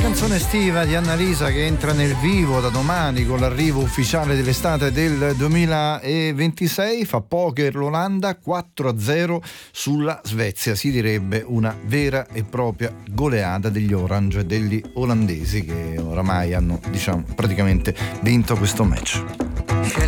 Canzone estiva di Annalisa che entra nel vivo da domani con l'arrivo ufficiale dell'estate del 2026. Fa poker l'Olanda 4-0 sulla Svezia, si direbbe una vera e propria goleada degli Orange e degli olandesi che oramai hanno praticamente vinto questo match.